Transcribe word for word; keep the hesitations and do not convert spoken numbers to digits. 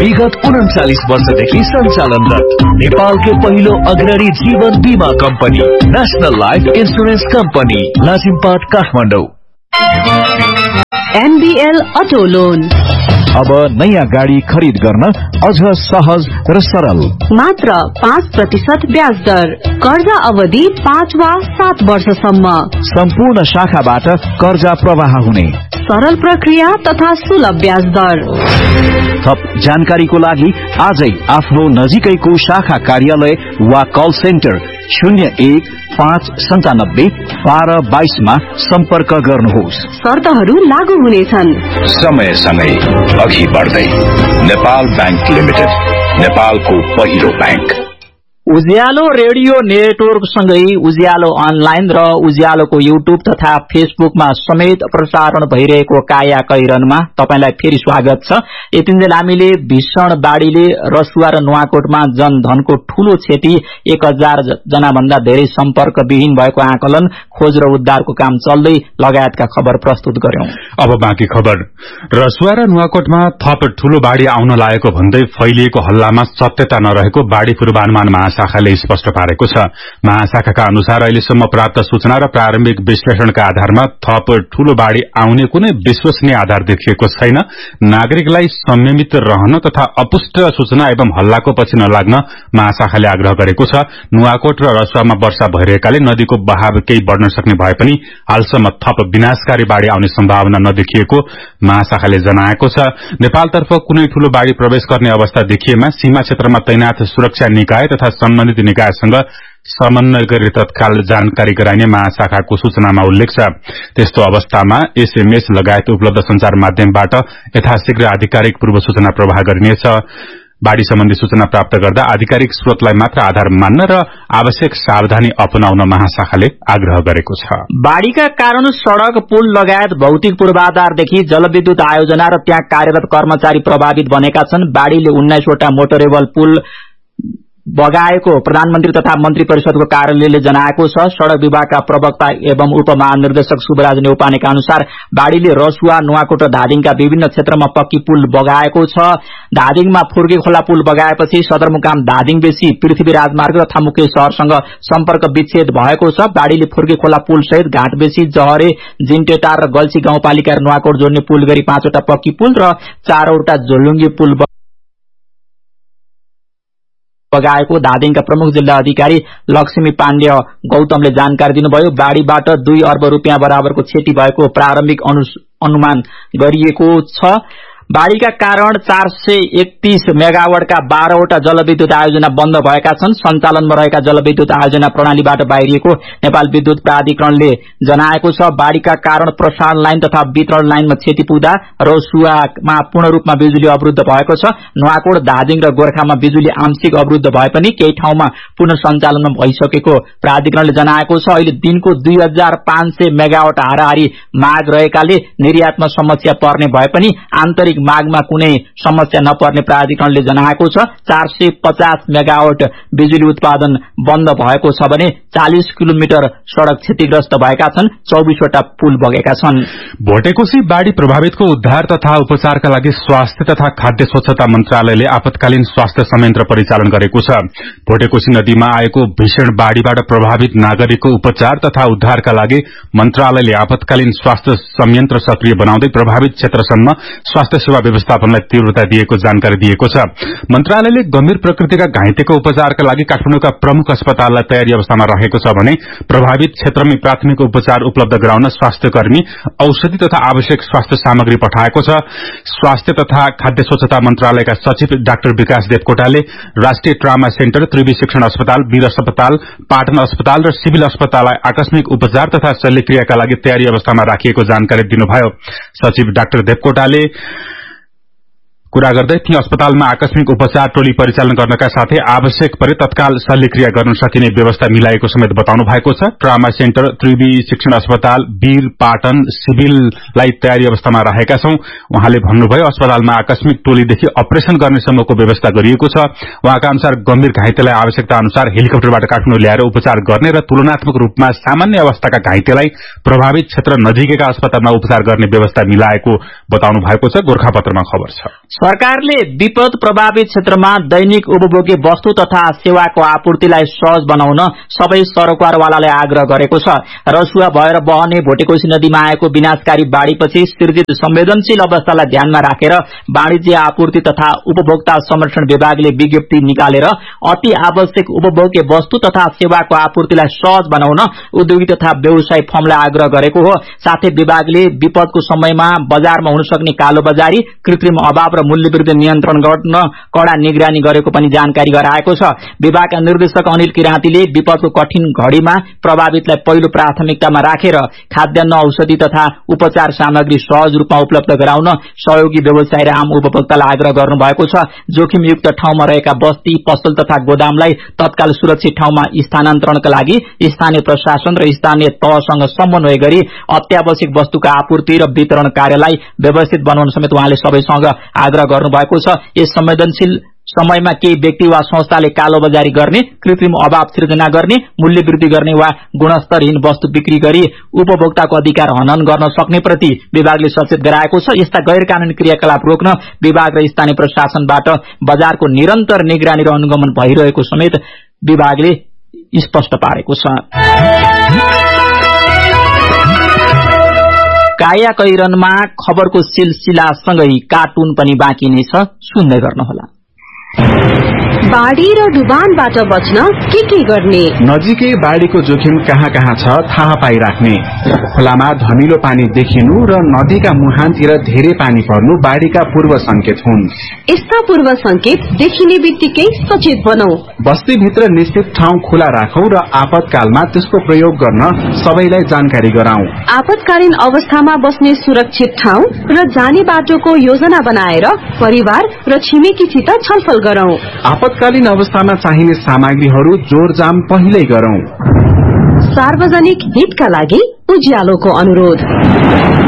विगत उन्चालीस वर्षदेखि सञ्चालनरत नेपालकै पहिलो अग्रणी जीवन बीमा company national life insurance company Lazimpat Kathmandu. NBL auto loan अब नयाँ गाडी खरिद गर्न अझ सहज र सरल। मात्र पाँच प्रतिशत ब्याज दर, कर्जा अवधि पाँच वा सात वर्षसम्म। सम्पूर्ण शाखाबाट कर्जा प्रवाह हुने सरल प्रक्रिया तथा सुलभ ब्याज दर। थप जानकारीको लागि आजै आफ्नो नजिकैको शाखा कार्यालय वा कल सेन्टर शून्य एक पाँच सन्तानब्बे बाह्र बाइसमा सम्पर्क गर्नुहोस्। शर्तहरू लागू हुनेछन्। समय समय अघि बढ्दै नेपाल बैंक लिमिटेड, नेपालको पहिलो बैंक। उज्यालो रेडियो नेटवर्क सँगै उज्यालो अनलाइन र उज्यालोको युट्युब तथा फेसबुकमा समेत प्रसारण भइरहेको काया कैरनमा तपाईलाई फेरि स्वागत छ। यतिन्जेल हामीले भीषण बाढ़ीले रसुवा र नुवाकोटमा जनधनको ठूलो क्षति, एक हजार जना भन्दा धेरै सम्पर्क विहीन भएको आकलन, खोज र उद्धारको काम चल्दै लगायतका खबर प्रस्तुत गर्यौं। अब बाँकी खबर। रसुवा र नुवाकोटमा थप ठूलो बाढ़ी आउन लागेको भन्दै फैलिएको हल्लामा सत्यता नरहेको बाढ़ी पूर्वानुमान महाशाखाले स्पष्ट पारेको छ। महाशाखाका अनुसार अहिलेसम्म प्राप्त सूचना र प्रारम्भिक विश्लेषणका आधारमा थप ठूलो बाढ़ी आउने कुनै विश्वसनीय आधार देखिएको छैन। नागरिकलाई संयमित रहन तथा अपुष्ट सूचना एवं हल्लाको पछि नलाग्न महाशाखाले आग्रह गरेको छ। नुवाकोट र रसुवामा वर्षा भइरहेकाले नदीको बहाव केही बढ़न सक्ने भए पनि हालसम्म थप विनाशकारी बाढ़ी आउने सम्भावना नदेखिएको महाशाखाले जनाएको छ। नेपालतर्फ कुनै ठूलो बाढ़ी प्रवेश गर्ने अवस्था देखिएमा सीमा क्षेत्रमा तैनाथ सुरक्षा निकाय तथा सम्बन्धित निकायसँग समन्वय गरी तत्काल जानकारी गराइने महाशाखाको सूचनामा उल्लेख छ। त्यस्तो अवस्थामा एसएमएस लगायत उपलब्ध संचार माध्यमबाट यथाशीघ्र आधिकारिक पूर्व सूचना प्रवाह गरिनेछ। बाढ़ी सम्बन्धी सूचना प्राप्त गर्दा आधिकारिक स्रोतलाई मात्र आधार मान्न र आवश्यक सावधानी अपनाउन महाशाखाले आग्रह गरेको छ। बाढ़ीका कारण सड़क, पुल लगायत भौतिक पूर्वाधारदेखि जलविद्युत आयोजना र त्यहाँ कार्यरत कर्मचारी प्रभावित बनेका छन्। बाढ़ीले उन्नाइसवटा मोटरेबल पुल बगाएको प्रधानमन्त्री तथा मन्त्री परिषदको कार्यालयले जनाएको छ। सड़क विभागका प्रवक्ता एवं उपमहानिर्देशक शुभराज नेउपानेका अनुसार बाढ़ीले रसुवा, नुवाकोट र धादिङका विभिन्न क्षेत्रमा पक्की पुल बगाएको छ। धादिङमा फुर्के खोला पुल बगाएपछि सदरमुकाम धादिङ बेसी पृथ्वी राजमार्ग तथा मुख्य शहरसँग सम्पर्क विच्छेद भएको छ। बाढ़ीले फुर्के खोला पुल सहित घाटबेसी, जहरे, जिन्टेटार र गल्सी गाउँपालिका र नुवाकोट जोड्ने पुल गरी पाँचवटा पक्की पुल र चारवटा झोलुङ्गी पुल बगाएको धादिङका प्रमुख जिल्ला अधिकारी लक्ष्मी पाण्ड्य गौतमले जानकारी दिनुभयो। बाढ़ीबाट दुई अर्ब रूपियाँ बराबरको क्षति भएको प्रारम्भिक अनुमान गरिएको छ। बाढ़ीका कारण चार सय एकतीस मेगावाटका बाह्रवटा जलविद्युत आयोजना बन्द भएका छन्। सञ्चालनमा रहेका जलविद्युत आयोजना प्रणालीबाट बाहिरिएको नेपाल विद्युत प्राधिकरणले जनाएको छ। बाढ़ीका कारण प्रसारण लाइन तथा वितरण लाइनमा क्षति पुग्दा रसुवामा पूर्ण रूपमा बिजुली अवरुद्ध भएको छ। नुवाकोट, धादिङ र गोर्खामा बिजुली आंशिक अवरुद्ध भए पनि केही ठाउँमा पुनः सञ्चालनमा भइसकेको प्राधिकरणले जनाएको छ। अहिले दिनको दुई हजार पाँच सय मेगावाट हाराहारी माग रहेकाले निर्यातमा समस्या पर्ने भए पनि आन्तरिक मागमा कुनै समस्या नपर्ने प्राधिकरणले जनाएको छ। चार सय पचास मेगावाट बिजुली उत्पादन बन्द भएको छ भने चालीस किलोमिटर सड़क क्षतिग्रस्त भएका छन्। चौबीसवटा पुल बगेका छन्। भोटेकोशी बाढ़ी प्रभावितको उद्धार तथा उपचारका लागि स्वास्थ्य तथा खाद्य स्वच्छता मन्त्रालयले आपतकालीन स्वास्थ्य संयन्त्र परिचालन गरेको छ। भोटेकोशी नदीमा आएको भीषण बाढ़ीबाट प्रभावित नागरिकको उपचार तथा उद्धारका लागि मन्त्रालयले आपतकालीन स्वास्थ्य संयन्त्र सक्रिय बनाउँदै प्रभावित क्षेत्रसम्म स्वास्थ्य सेवा व्यवस्थापनलाई तीव्रता दिएको जानकारी दिएको छ। मन्त्रालयले गम्भीर प्रकृतिका घाइतेको उपचारका लागि काठमाडौँका प्रमुख अस्पताललाई तयारी अवस्थामा राखेको छ भने प्रभावित क्षेत्रमै प्राथमिक उपचार उपलब्ध गराउन स्वास्थ्यकर्मी, औषधि तथा आवश्यक स्वास्थ्य सामग्री पठाएको छ। स्वास्थ्य तथा खाद्य स्वच्छता मन्त्रालयका सचिव डाक्टर विकास देवकोटाले राष्ट्रिय ट्रामा सेन्टर, त्रिवी शिक्षण अस्पताल, वीर अस्पताल, पाटन अस्पताल र सिभिल अस्पताललाई आकस्मिक उपचार तथा शल्यक्रियाका लागि तयारी अवस्थामा राखिएको जानकारी दिनुभयो। सचिव डाक्टर देवकोटाले कुरा गर्दै ती अस्पतालमा आकस्मिक उपचार टोली परिचालन गर्नका साथै आवश्यक परे तत्काल शल्यक्रिया गर्न सकिने व्यवस्था मिलाएको समेत बताउनु भएको छ। ट्रामा सेन्टर, त्रिवी शिक्षण अस्पताल, वीर, पाटन, सिभिललाई तयारी अवस्थामा राखेका छौं। उहाँले भन्नुभयो अस्पतालमा आकस्मिक टोलीदेखि अपरेशन गर्नेसम्मको व्यवस्था गरिएको छ। उहाँका अनुसार गम्भीर घाइतेलाई आवश्यकता अनुसार हेलिकप्टरबाट काठमाडौँ ल्याएर उपचार गर्ने र तुलनात्मक रूपमा सामान्य अवस्थाका घाइतेलाई प्रभावित क्षेत्र नजिकैका अस्पतालमा उपचार गर्ने व्यवस्था मिलाएको बताउनु भएको छ। गोरखापत्रमा खबर छ। सरकारले विपद प्रभावित क्षेत्रमा दैनिक उपभोग्य वस्तु तथा सेवाको आपूर्तिलाई सहज बनाउन सबै सरोकारवालालाई आग्रह गरेको छ। रसुवा भएर बहने भोटेकोशी नदीमा आएको विनाशकारी बाढ़ीपछि सृजित संवेदनशील अवस्थालाई ध्यानमा राखेर वाणिज्य आपूर्ति तथा उपभोक्ता संरक्षण विभागले विज्ञप्ति निकालेर अति आवश्यक उपभोग्य वस्तु तथा सेवाको आपूर्तिलाई सहज बनाउन उद्योगी तथा व्यवसायी फर्मलाई आग्रह गरेको हो। साथै विभागले विपदको समयमा बजारमा हुन सक्ने कालोबजारी, कृत्रिम अभाव र मूल्य विरुद्ध नियन्त्रण गर्न कड़ा निगरानी गरेको पनि जानकारी गराएको छ। विभागका निर्देशक अनिल किराँतीले विपदको कठिन घड़ीमा प्रभावितलाई पहिलो प्राथमिकतामा राखेर खाद्यान्न, औषधि तथा उपचार सामग्री सहज रूपमा उपलब्ध गराउन सहयोगी व्यवसाय र आम उपभोक्तालाई आग्रह गर्नु भएको छ। जोखिमयुक्त ठाउँमा रहेका बस्ती, पसल तथा गोदामलाई तत्काल सुरक्षित ठाउँमा स्थानान्तरणका लागि स्थानीय प्रशासन र स्थानीय तहसँग समन्वय गरी अत्यावश्यक वस्तुका आपूर्ति र वितरण कार्यलाई व्यवस्थित बनाउन समेत उहाँले सबैसँग आग्रह गर्नुभएको छ। यस संवेदनशील समयमा केही व्यक्ति वा संस्थाले कालोबजारी गर्ने, कृत्रिम अभाव सृजना गर्ने, मूल्य वृद्धि गर्ने वा गुणस्तरहीन वस्तु बिक्री गरी उपभोक्ताको अधिकार हनन गर्न सक्ने प्रति विभागले सचेत गराएको छ। यस्ता गैर कानूनी क्रियाकलाप रोक्न विभाग र स्थानीय प्रशासनबाट बजारको निरन्तर निगरानी र अनुगमन भइरहेको समेत विभागले स्पष्ट पारेको छ। काया कैरनमा खबरको सिलसिलासँगै कार्टुन पनि बाँकी नै छ, सुन्दै गर्नुहोला। बाढ़ी र डुबानबाट बच्न के के गर्ने? नजिकै बाढ़ीको जोखिम कहाँ कहाँ छ थाहा पाइराख्ने। खोलामा धमिलो पानी देखिनु र नदीका मुहानतिर धेरै पानी पर्नु बाढ़ीका पूर्व संकेत हुन्। यस्ता पूर्व संकेत देखिने बित्तिकै सचेत बनौ। बस्तीभित्र निश्चित ठाउँ खुला राखौं र आपतकालमा त्यसको प्रयोग गर्न सबैलाई जानकारी गराउँ। आपतकालीन अवस्थामा बस्ने सुरक्षित ठाउँ र जाने बाटोको योजना बनाएर परिवार र छिमेकीसित छलफल गरौं। आपतकालीन अवस्थामा चाहिने सामग्रीहरू जोरजाम पहिल्यै गरौं। सार्वजनिक हितका लागि उज्यालोको अनुरोध।